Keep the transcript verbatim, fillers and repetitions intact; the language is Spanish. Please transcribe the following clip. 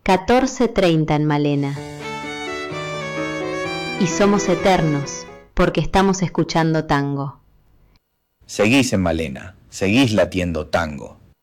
catorce treinta en Malena. Y somos eternos porque estamos escuchando tango. Seguís en Malena, seguís latiendo tango.